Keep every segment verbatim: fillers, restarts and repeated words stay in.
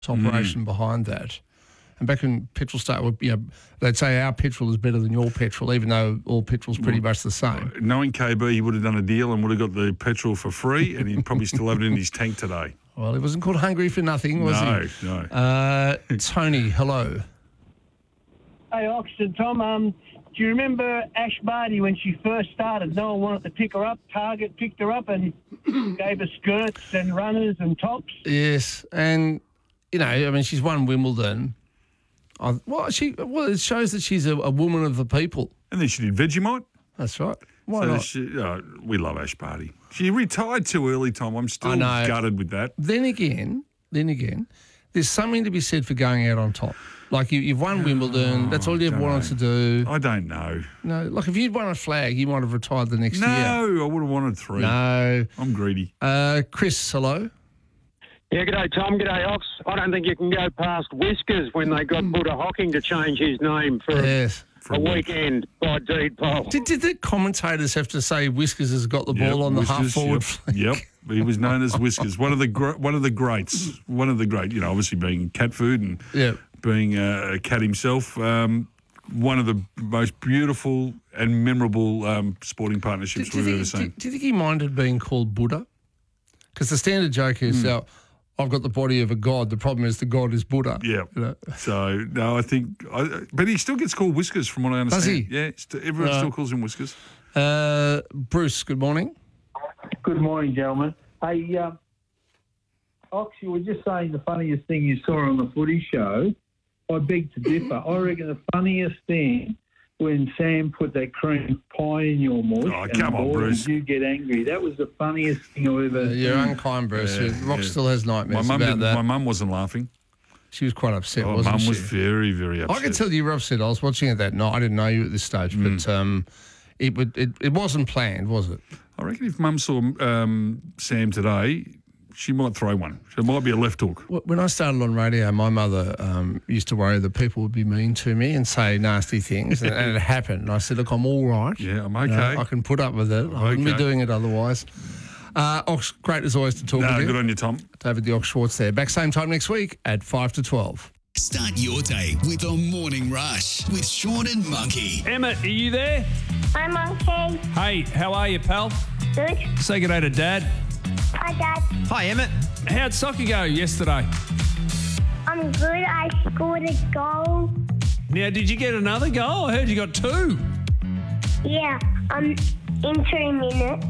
operation mm. behind that. And back when petrol started, you know, they'd say our petrol is better than your petrol, even though all petrol's pretty well, much the same. Knowing K B, he would have done a deal and would have got the petrol for free, and he'd probably still have it in his tank today. Well, he wasn't called hungry for nothing, was no, he? No, no. Uh, Tony, hello. Hey, Ox and Tom, um, do you remember Ash Barty when she first started? No one wanted to pick her up. Target picked her up and gave her skirts and runners and tops. Yes, and, you know, I mean, she's won Wimbledon. I, well, she well, it shows that she's a, a woman of the people. And then she did Vegemite. That's right. Why so not? She, uh, we love Ash Barty. She retired too early, Tom. I'm still gutted with that. Then again, then again, there's something to be said for going out on top. Like you, you've won Wimbledon. Oh, that's all you've wanted to do. I don't know. No, like if you'd won a flag, you might have retired the next no, year. No, I would have wanted three. No. I'm greedy. Uh, Chris, hello. Yeah, g'day, Tom. G'day, Ox. I don't think you can go past Whiskers when they got Buddha Hocking to change his name for yes. a, a weekend by deed poll. Did, did the commentators have to say Whiskers has got the ball yep, on the Whiskers, half-forward yep, flank? Yep, he was known as Whiskers. One of the gr- one of the greats. One of the great, you know, obviously being cat food and yep. being uh, a cat himself. Um, one of the most beautiful and memorable um, sporting partnerships do, do we've think, ever seen. Do, do you think he minded being called Buddha? Because the standard joke is, mm. uh, I've got the body of a god. The problem is the god is Buddha. Yeah. You know? So, no, I think... I, but he still gets called Whiskers from what I understand. Does he? Yeah, st- everyone uh, still calls him Whiskers. Uh, Bruce, good morning. Good morning, gentlemen. Hey, um, Ox, you were just saying the funniest thing you saw on the footy show. I beg to differ. I reckon the funniest thing when Sam put that cream pie in your mush oh, and come on, Bruce. you get angry. That was the funniest thing I've ever... Uh, you're unkind, Bruce. Yeah, Rock yeah. still has nightmares my about that. My mum wasn't laughing. She was quite upset, oh, wasn't mum she? was very, very upset. I can tell you were upset. I was watching it that night. I didn't know you at this stage, mm. but um, it, would, it it wasn't planned, was it? I reckon if mum saw um, Sam today... she might throw one. It might be a left hook. When I started on radio, my mother um, used to worry that people would be mean to me and say nasty things, and, and it happened. And I said, look, I'm all right. Yeah, I'm okay. You know, I can put up with it. I wouldn't okay. be doing it otherwise. Uh, Ox, great as always to talk no, to you. Good on you, Tom. David the Ox Schwartz there. Back same time next week at five to twelve. Start your day with a morning rush with Sean and Monkey. Emmett, are you there? Hi, Monkey. Hey, how are you, pal? Good. Say good day to Dad. Hi, Dad. Hi, Emmett. How'd soccer go yesterday? I'm good. I scored a goal. Now, did you get another goal? I heard you got two. Yeah, um, in two minutes.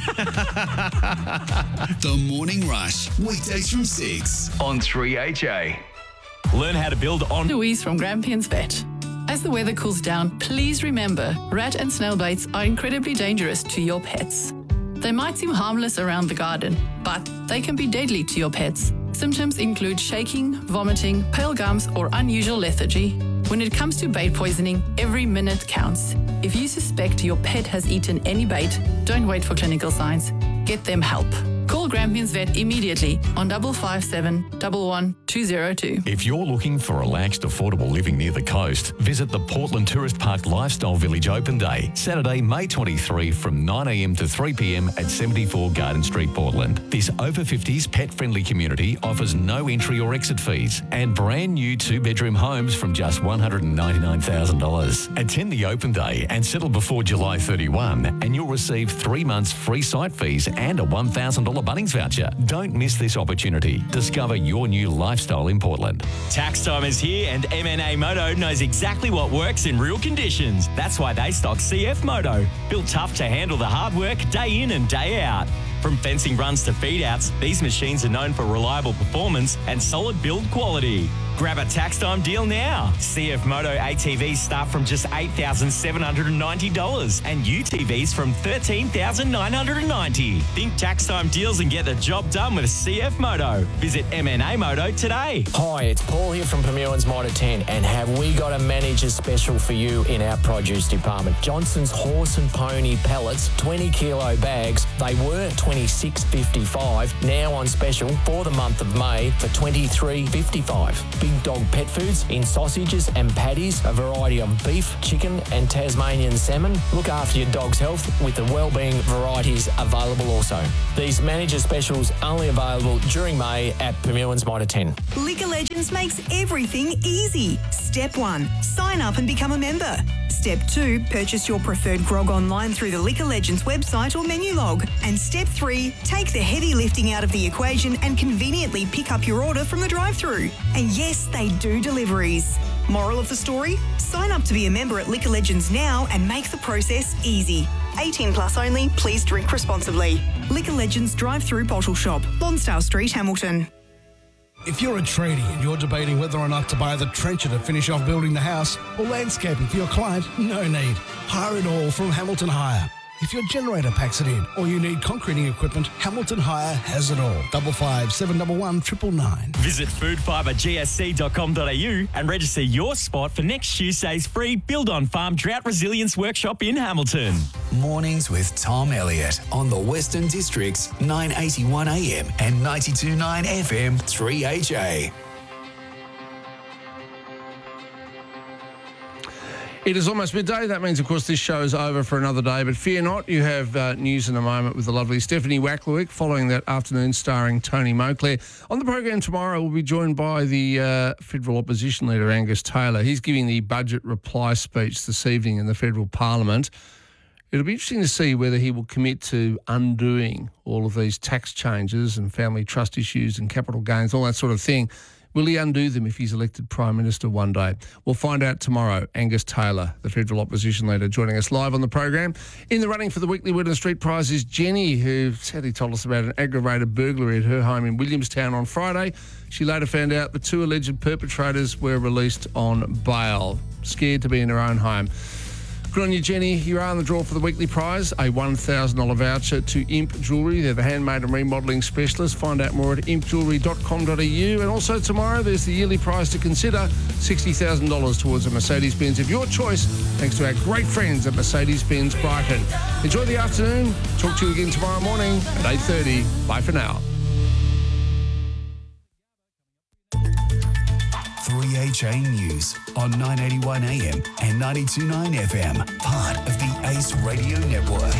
The Morning Rush, weekdays from six on three H A. Learn how to build on... Louise from Grampians Vet. As the weather cools down, please remember, rat and snail bites are incredibly dangerous to your pets. They might seem harmless around the garden, but they can be deadly to your pets. Symptoms include shaking, vomiting, pale gums, or unusual lethargy. When it comes to bait poisoning, every minute counts. If you suspect your pet has eaten any bait, don't wait for clinical signs. Get them help. Call Grampians Vet immediately on double five seven one one two zero two. If you're looking for relaxed, affordable living near the coast, visit the Portland Tourist Park Lifestyle Village Open Day, Saturday, May twenty-third from nine a m to three p m at seventy-four Garden Street, Portland. This over fifties pet-friendly community offers no entry or exit fees and brand new two-bedroom homes from just one hundred ninety-nine thousand dollars. Attend the Open Day and settle before July thirty-first and you'll receive three months free site fees and a one thousand dollars Bunnings voucher. Don't miss this opportunity. Discover your new lifestyle in Portland. Tax time is here and M N A Moto knows exactly what works in real conditions. That's why they stock C F Moto, built tough to handle the hard work day in and day out. From fencing runs to feed outs, these machines are known for reliable performance and solid build quality. Grab a tax time deal now. C F Moto A T Vs start from just eight thousand seven hundred ninety dollars and U T Vs from thirteen thousand nine hundred ninety dollars. Think tax time deals and get the job done with C F Moto. Visit M N A Moto today. Hi, it's Paul here from Permewin's Motor ten, and have we got a manager special for you in our produce department? Johnson's Horse and Pony pellets, twenty kilo bags. They were twenty-six fifty-five, now on special for the month of May for twenty-three fifty-five. Be big dog pet foods in sausages and patties, a variety of beef, chicken and Tasmanian salmon. Look after your dog's health with the wellbeing varieties available also. These manager specials only available during May at Permewin's Mitre ten. Liquor Legends makes everything easy. Step one, sign up and become a member. Step two, purchase your preferred grog online through the Liquor Legends website or menu log. And step three, take the heavy lifting out of the equation and conveniently pick up your order from the drive-thru. And yes, they do deliveries. Moral of the story? Sign up to be a member at Liquor Legends now and make the process easy. eighteen plus only, please drink responsibly. Liquor Legends drive-thru bottle shop, Lonsdale Street, Hamilton. If you're a tradie and you're debating whether or not to buy the trencher to finish off building the house or landscaping for your client, no need. Hire it all from Hamilton Hire. If your generator packs it in or you need concreting equipment, Hamilton Hire has it all. Double five seven double one triple nine. Visit food fibre g s c dot com dot a u and register your spot for next Tuesday's free Build on Farm Drought Resilience Workshop in Hamilton. Mornings with Tom Elliott on the Western District's nine eighty-one A M and ninety-two point nine F M three H A. It is almost midday. That means, of course, this show is over for another day. But fear not, you have uh, news in a moment with the lovely Stephanie Wacklewick following that afternoon starring Tony Moclair. On the program tomorrow, we'll be joined by the uh, federal opposition leader, Angus Taylor. He's giving the budget reply speech this evening in the federal parliament. It'll be interesting to see whether he will commit to undoing all of these tax changes and family trust issues and capital gains, all that sort of thing. Will he undo them if he's elected Prime Minister one day? We'll find out tomorrow. Angus Taylor, the federal opposition leader, joining us live on the program. In the running for the weekly Wooden Street Prize is Jenny, who sadly told us about an aggravated burglary at her home in Williamstown on Friday. She later found out the two alleged perpetrators were released on bail, scared to be in her own home. Good on you, Jenny. You are in the draw for the weekly prize, a one thousand dollars voucher to Imp Jewellery. They're the handmade and remodelling specialist. Find out more at imp jewellery dot com dot a u. And also tomorrow, there's the yearly prize to consider, sixty thousand dollars towards a Mercedes-Benz of your choice, thanks to our great friends at Mercedes-Benz Brighton. Enjoy the afternoon. Talk to you again tomorrow morning at eight thirty. Bye for now. three H A News on nine eighty-one A M and ninety-two point nine F M, part of the Ace Radio Network.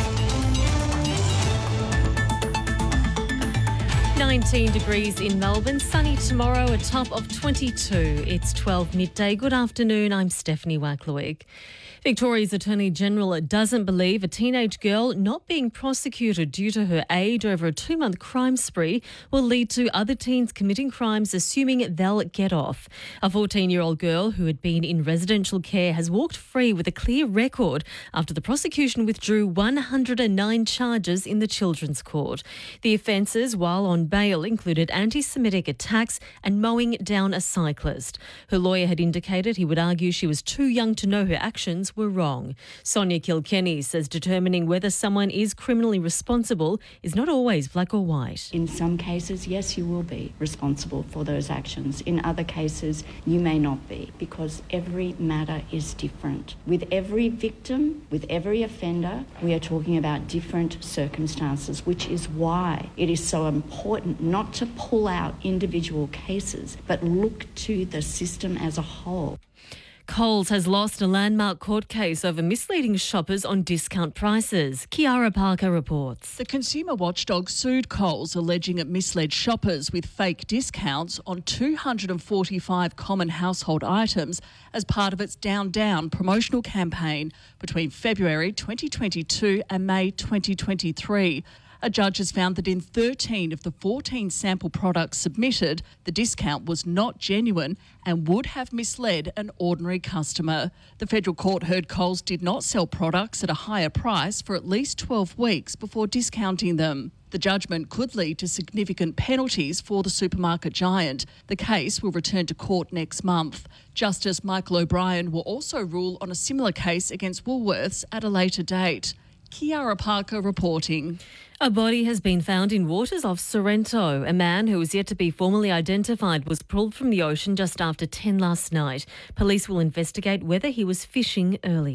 nineteen degrees in Melbourne, sunny tomorrow, a top of twenty-two. It's twelve midday. Good afternoon, I'm Stephanie Wacklewick. Victoria's Attorney-General doesn't believe a teenage girl not being prosecuted due to her age over a two-month crime spree will lead to other teens committing crimes, assuming they'll get off. A fourteen-year-old girl who had been in residential care has walked free with a clear record after the prosecution withdrew one hundred nine charges in the Children's Court. The offences, while on bail, included anti-Semitic attacks and mowing down a cyclist. Her lawyer had indicated he would argue she was too young to know her actions were wrong. Sonia Kilkenny says determining whether someone is criminally responsible is not always black or white. In some cases, yes, you will be responsible for those actions. In other cases, you may not be, because every matter is different. With every victim, with every offender, we are talking about different circumstances, which is why it is so important not to pull out individual cases, but look to the system as a whole. Coles has lost a landmark court case over misleading shoppers on discount prices. Kiara Parker reports. The consumer watchdog sued Coles, alleging it misled shoppers with fake discounts on two hundred forty-five common household items as part of its Down Down promotional campaign between February twenty twenty-two and May twenty twenty-three. A judge has found that in thirteen of the fourteen sample products submitted, the discount was not genuine and would have misled an ordinary customer. The federal court heard Coles did not sell products at a higher price for at least twelve weeks before discounting them. The judgment could lead to significant penalties for the supermarket giant. The case will return to court next month. Justice Michael O'Brien will also rule on a similar case against Woolworths at a later date. Kiara Parker reporting. A body has been found in waters off Sorrento. A man who is yet to be formally identified was pulled from the ocean just after ten last night. Police will investigate whether he was fishing earlier.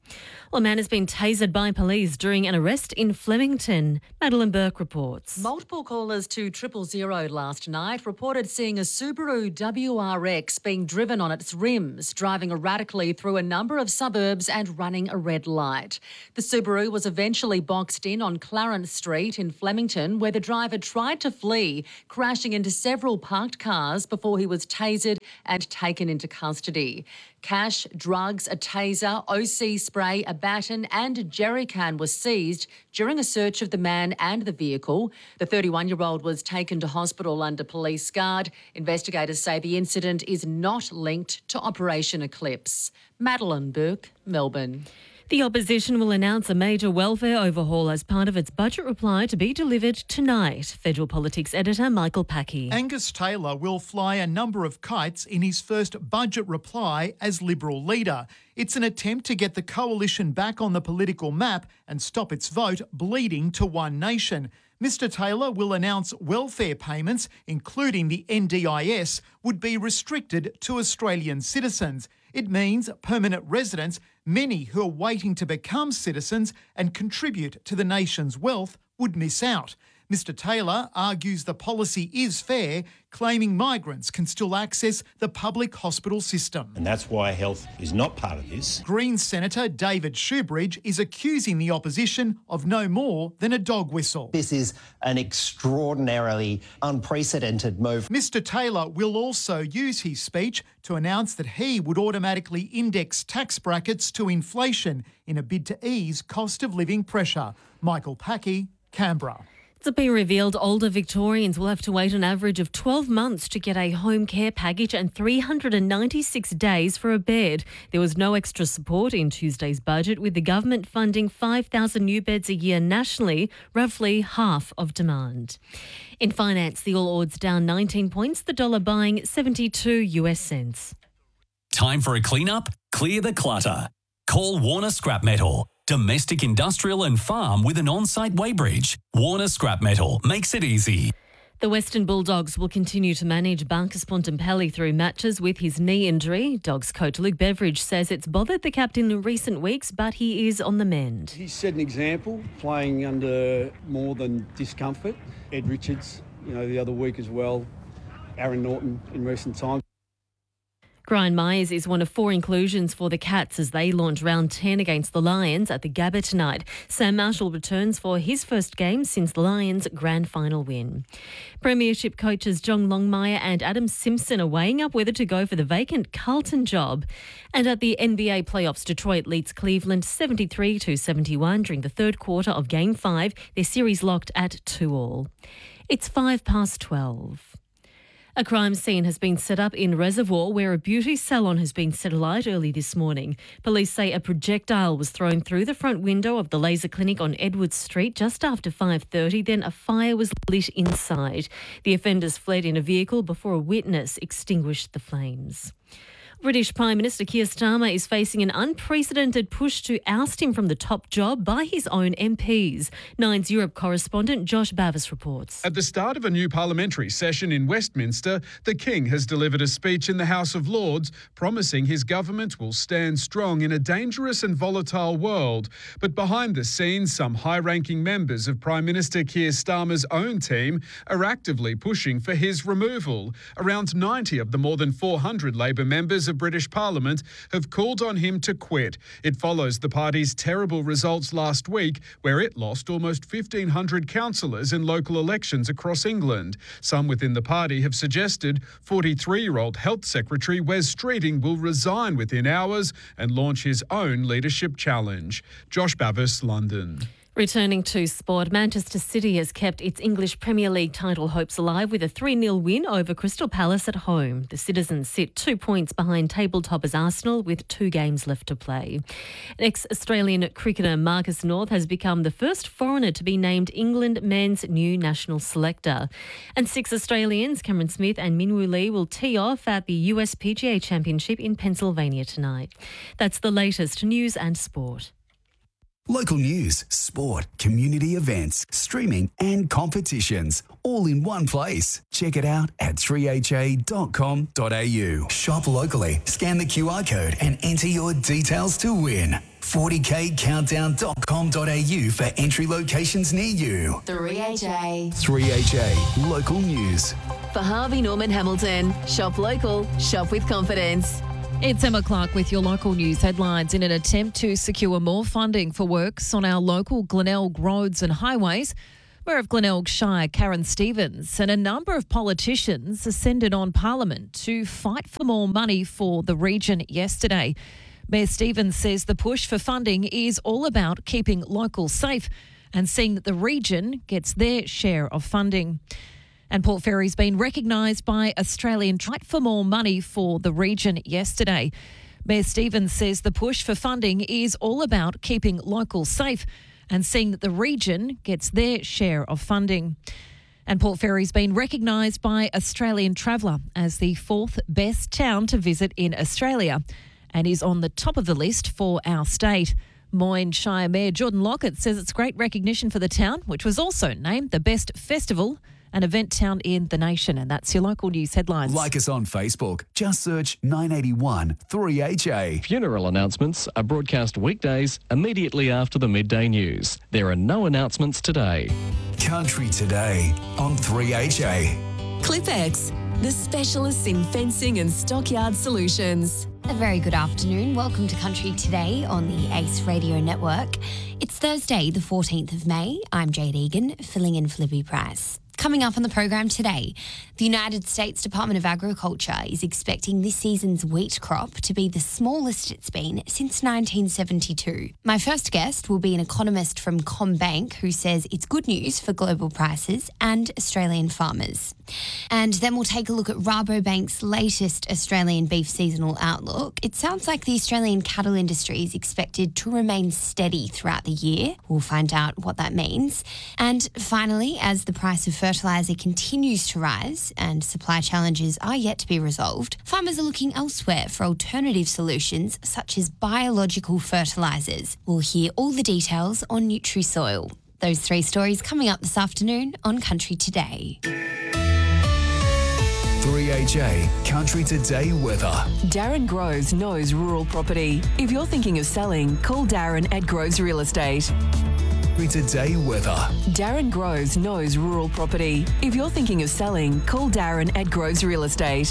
Well, a man has been tasered by police during an arrest in Flemington. Madeline Burke reports. Multiple callers to triple zero last night reported seeing a Subaru W R X being driven on its rims, driving erratically through a number of suburbs and running a red light. The Subaru was eventually boxed in on Clarence Street in Flemington, where the driver tried to flee, crashing into several parked cars before he was tasered and taken into custody. Cash, drugs, a taser, O C spray, a baton and a jerry can was seized during a search of the man and the vehicle. The thirty-one-year-old was taken to hospital under police guard. Investigators say the incident is not linked to Operation Eclipse. Madeline Burke, Melbourne. The opposition will announce a major welfare overhaul as part of its budget reply to be delivered tonight. Federal Politics editor Michael Packey. Angus Taylor will fly a number of kites in his first budget reply as Liberal leader. It's an attempt to get the coalition back on the political map and stop its vote bleeding to one nation. Mister Taylor will announce welfare payments, including the N D I S, would be restricted to Australian citizens. It means permanent residents, many who are waiting to become citizens and contribute to the nation's wealth, would miss out. Mister Taylor argues the policy is fair, claiming migrants can still access the public hospital system. And that's why health is not part of this. Greens Senator David Shoebridge is accusing the opposition of no more than a dog whistle. This is an extraordinarily unprecedented move. Mister Taylor will also use his speech to announce that he would automatically index tax brackets to inflation in a bid to ease cost of living pressure. Michael Packey, Canberra. It's been revealed older Victorians will have to wait an average of twelve months to get a home care package and three hundred ninety-six days for a bed. There was no extra support in Tuesday's budget, with the government funding five thousand new beds a year nationally, roughly half of demand. In finance, the All Ords down nineteen points, the dollar buying seventy-two U S cents. Time for a clean-up? Clear the clutter. Call Warner Scrap Metal. Domestic, industrial and farm with an on-site weighbridge. Warner Scrap Metal makes it easy. The Western Bulldogs will continue to manage Marcus Bontempelli through matches with his knee injury. Dogs coach Luke Beveridge says it's bothered the captain in recent weeks, but he is on the mend. He set an example, playing under more than discomfort. Ed Richards, you know, the other week as well. Aaron Norton in recent times. Brian Myers is one of four inclusions for the Cats as they launch round ten against the Lions at the Gabba tonight. Sam Marshall returns for his first game since the Lions' grand final win. Premiership coaches John Longmire and Adam Simpson are weighing up whether to go for the vacant Carlton job. And at the N B A playoffs, Detroit leads Cleveland seventy-three to seventy-one during the third quarter of Game five. Their series locked at two all. It's five past twelve. A crime scene has been set up in Reservoir where a beauty salon has been set alight early this morning. Police say a projectile was thrown through the front window of the laser clinic on Edwards Street just after five thirty. Then a fire was lit inside. The offenders fled in a vehicle before a witness extinguished the flames. British Prime Minister Keir Starmer is facing an unprecedented push to oust him from the top job by his own M Ps. Nine's Europe correspondent Josh Bavis reports. At the start of a new parliamentary session in Westminster, the King has delivered a speech in the House of Lords promising his government will stand strong in a dangerous and volatile world. But behind the scenes, some high-ranking members of Prime Minister Keir Starmer's own team are actively pushing for his removal. Around ninety of the more than four hundred Labor members of British Parliament have called on him to quit. It follows the party's terrible results last week, where it lost almost fifteen hundred councillors in local elections across England. Some within the party have suggested forty-three-year-old Health Secretary Wes Streeting will resign within hours and launch his own leadership challenge. Josh Bavis, London. Returning to sport, Manchester City has kept its English Premier League title hopes alive with a three nil win over Crystal Palace at home. The Citizens sit two points behind table-toppers Arsenal with two games left to play. Ex-Australian cricketer Marcus North has become the first foreigner to be named England men's new national selector. And six Australians, Cameron Smith and Minwoo Lee, will tee off at the U S P G A Championship in Pennsylvania tonight. That's the latest news and sport. Local news, sport, community events, streaming and competitions, all in one place. Check it out at three h a dot com dot a u. Shop locally, scan the Q R code and enter your details to win. forty k countdown dot com dot a u for entry locations near you. three H A. three H A Local News. For Harvey Norman Hamilton, shop local, shop with confidence. It's Emma Clark with your local news headlines. In an attempt to secure more funding for works on our local Glenelg roads and highways, Mayor of Glenelg Shire, Karen Stevens, and a number of politicians ascended on Parliament to fight for more money for the region yesterday. Mayor Stevens says the push for funding is all about keeping locals safe and seeing that the region gets their share of funding. And Port Fairy's been recognised by Australian Fight for more money for the region yesterday. Mayor Stevens says the push for funding is all about keeping locals safe and seeing that the region gets their share of funding. And Port Fairy's been recognised by Australian Traveller as the fourth best town to visit in Australia and is on the top of the list for our state. Moyne Shire Mayor Jordan Lockett says it's great recognition for the town, which was also named the best festival and event town in the nation. And that's your local news headlines. Like us on Facebook. Just search nine eighty-one three H A. Funeral announcements are broadcast weekdays immediately after the midday news. There are no announcements today. Country Today on three H A. Clipex, the specialists in fencing and stockyard solutions. A very good afternoon. Welcome to Country Today on the Ace Radio Network. It's Thursday, the fourteenth of May. I'm Jade Egan, filling in for Libby Price. Coming up on the program today, the United States Department of Agriculture is expecting this season's wheat crop to be the smallest it's been since nineteen seventy-two. My first guest will be an economist from CommBank who says it's good news for global prices and Australian farmers. And then we'll take a look at Rabobank's latest Australian beef seasonal outlook. It sounds like the Australian cattle industry is expected to remain steady throughout the year. We'll find out what that means. And finally, as the price of fertiliser continues to rise and supply challenges are yet to be resolved, farmers are looking elsewhere for alternative solutions such as biological fertilisers. We'll hear all the details on Nutrisoil. Those three stories coming up this afternoon on Country Today. three H A Country Today weather. Darren Groves knows rural property. If you're thinking of selling, call Darren at Groves Real Estate. Country Today weather. Darren Groves knows rural property. If you're thinking of selling, call Darren at Groves Real Estate.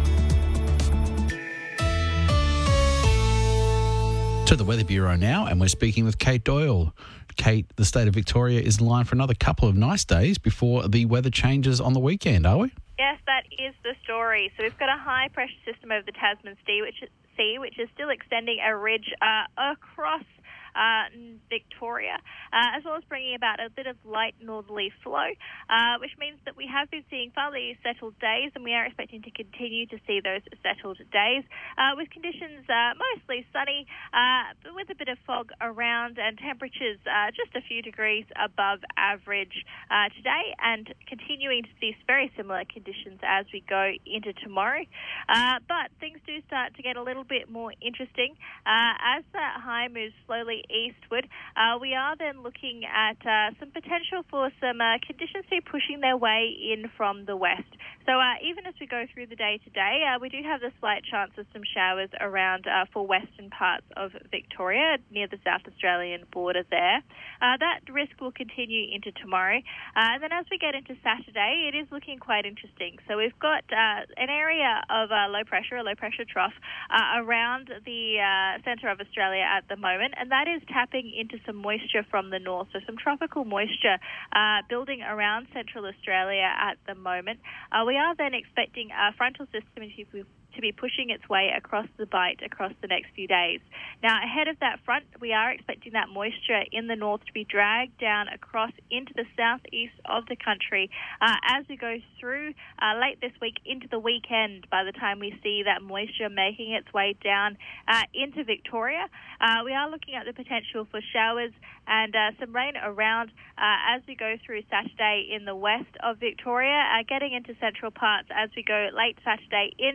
To the Weather Bureau now, and we're speaking with Kate Doyle. Kate, the state of Victoria is in line for another couple of nice days before the weather changes on the weekend, are we? Yes, that is the story. So we've got a high pressure system over the Tasman Sea, which is, sea, which is still extending a ridge uh, across Uh, Victoria, uh, as well as bringing about a bit of light northerly flow, uh, which means that we have been seeing fairly settled days, and we are expecting to continue to see those settled days, uh, with conditions uh, mostly sunny, uh, but with a bit of fog around, and temperatures uh, just a few degrees above average uh, today, and continuing to see very similar conditions as we go into tomorrow. Uh, but things do start to get a little bit more interesting uh, as that high moves slowly eastward. Uh, we are then looking at uh, some potential for some uh, conditions to be pushing their way in from the west. So uh, even as we go through the day today, uh, we do have the slight chance of some showers around uh, for western parts of Victoria near the South Australian border there. Uh, that risk will continue into tomorrow. Uh, and then as we get into Saturday, it is looking quite interesting. So we've got uh, an area of uh, low pressure, a low pressure trough, uh, around the uh, centre of Australia at the moment, and that is tapping into some moisture from the north. So some tropical moisture uh, building around central Australia at the moment. Uh, we are then expecting a frontal system to to be pushing its way across the Bight across the next few days. Now, ahead of that front, we are expecting that moisture in the north to be dragged down across into the southeast of the country uh, as we go through uh, late this week into the weekend. By the time we see that moisture making its way down uh, into Victoria, uh, we are looking at the potential for showers and uh, some rain around uh, as we go through Saturday in the west of Victoria, uh, getting into central parts as we go late Saturday into Sunday.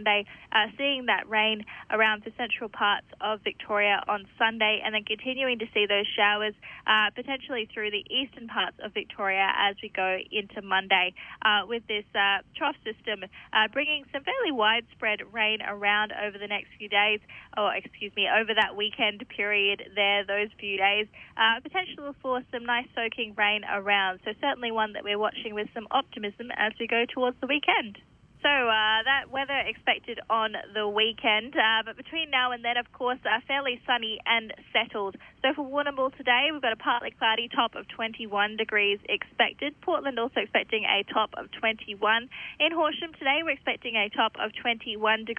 Monday, uh, seeing that rain around the central parts of Victoria on Sunday, and then continuing to see those showers uh, potentially through the eastern parts of Victoria as we go into Monday, uh, with this uh, trough system uh, bringing some fairly widespread rain around over the next few days, or excuse me, over that weekend period there, those few days. Uh, potential for some nice soaking rain around, so certainly one that we're watching with some optimism as we go towards the weekend. So uh, that weather expected on the weekend, uh, but between now and then, of course, uh, fairly sunny and settled. So for Warrnambool today, we've got a partly cloudy top of twenty-one degrees expected. Portland also expecting a top of twenty-one. In Horsham today, we're expecting a top of twenty-one degrees.